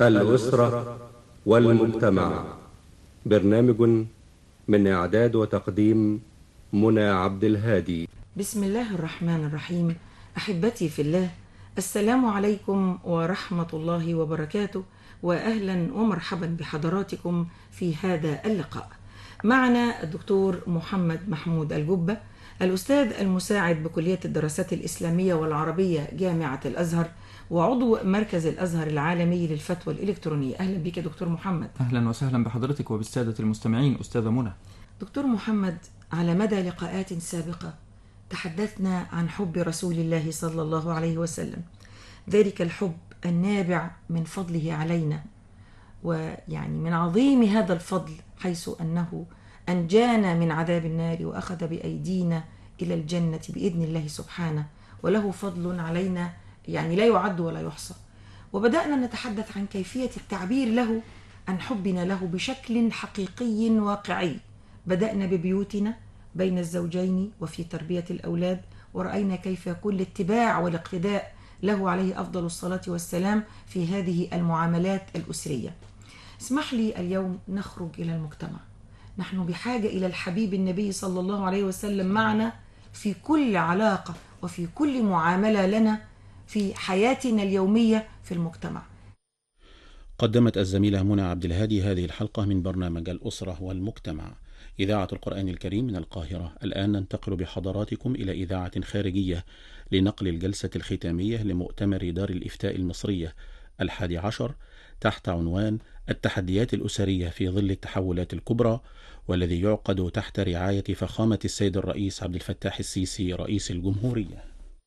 الأسرة والمجتمع. برنامج من إعداد وتقديم منى عبد الهادي. بسم الله الرحمن الرحيم. أحبتي في الله، السلام عليكم ورحمة الله وبركاته، وأهلا ومرحبا بحضراتكم في هذا اللقاء. معنا الدكتور محمد محمود الجبة، الأستاذ المساعد بكلية الدراسات الإسلامية والعربية جامعة الأزهر، وعضو مركز الأزهر العالمي للفتوى الإلكترونية. أهلا بك دكتور محمد. أهلا وسهلا بحضرتك وبالسادة المستمعين أستاذة منى. دكتور محمد، على مدى لقاءات سابقة تحدثنا عن حب رسول الله صلى الله عليه وسلم، ذلك الحب النابع من فضله علينا، ويعني من عظيم هذا الفضل حيث أنه أنجانا من عذاب النار وأخذ بأيدينا إلى الجنة بإذن الله سبحانه، وله فضل علينا يعني لا يعد ولا يحصى. وبدأنا نتحدث عن كيفية التعبير له عن حبنا له بشكل حقيقي واقعي. بدأنا ببيوتنا بين الزوجين وفي تربية الأولاد، ورأينا كيف يكون الاتباع والاقتداء له عليه أفضل الصلاة والسلام في هذه المعاملات الأسرية. اسمح لي اليوم نخرج إلى المجتمع. نحن بحاجة إلى الحبيب النبي صلى الله عليه وسلم معنا في كل علاقة وفي كل معاملة لنا في حياتنا اليومية في المجتمع. قدمت الزميلة منى عبد الهادي هذه الحلقة من برنامج الأسرة والمجتمع، إذاعة القرآن الكريم من القاهرة. الآن ننتقل بحضراتكم إلى إذاعة خارجية لنقل الجلسة الختامية لمؤتمر دار الإفتاء المصرية 11 تحت عنوان التحديات الأسرية في ظل التحولات الكبرى، والذي يعقد تحت رعاية فخامة السيد الرئيس عبد الفتاح السيسي رئيس الجمهورية.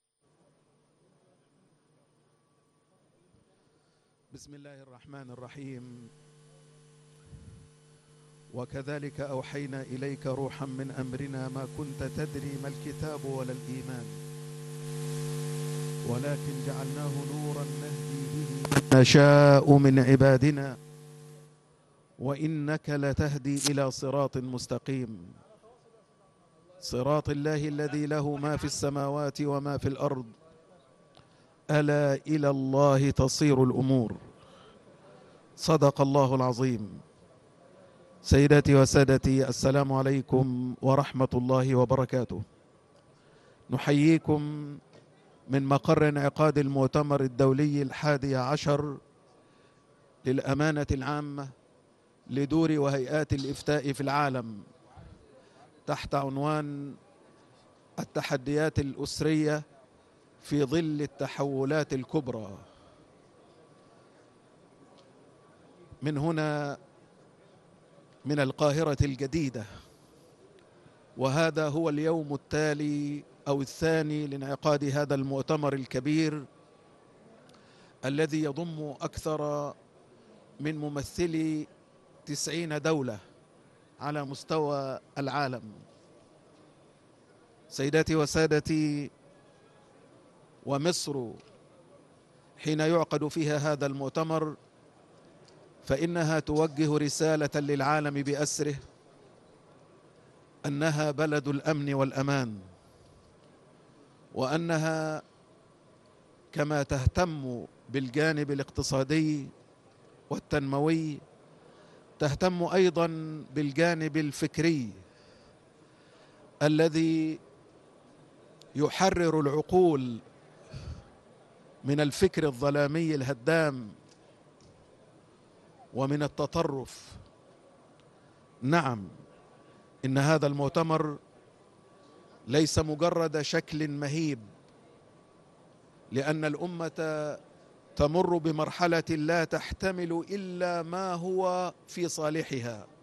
بسم الله الرحمن الرحيم. وكذلك أوحينا إليك روحا من أمرنا ما كنت تدري ما الكتاب ولا الإيمان ولكن جعلناه نورا نهدي به من نشاء من عبادنا وإنك لتهدي إلى صراط مستقيم، صراط الله الذي له ما في السماوات وما في الأرض، ألا إلى الله تصير الأمور. صدق الله العظيم. سيداتي وسادتي، السلام عليكم ورحمة الله وبركاته. نحييكم من مقر انعقاد المؤتمر الدولي 11 للأمانة العامة لدور وهيئات الإفتاء في العالم تحت عنوان التحديات الأسرية في ظل التحولات الكبرى. من هنا من القاهرة الجديدة، وهذا هو اليوم التالي أو الثاني لانعقاد هذا المؤتمر الكبير الذي يضم أكثر من ممثلي 90 دولة على مستوى العالم. سيداتي وسادتي، ومصر حين يعقد فيها هذا المؤتمر فإنها توجه رسالة للعالم بأسره أنها بلد الأمن والأمان، وأنها كما تهتم بالجانب الاقتصادي والتنموي تهتم أيضا بالجانب الفكري الذي يحرر العقول من الفكر الظلامي الهدام ومن التطرف. نعم، إن هذا المؤتمر ليس مجرد شكل مهيب، لأن الأمة تمر بمرحلة لا تحتمل إلا ما هو في صالحها،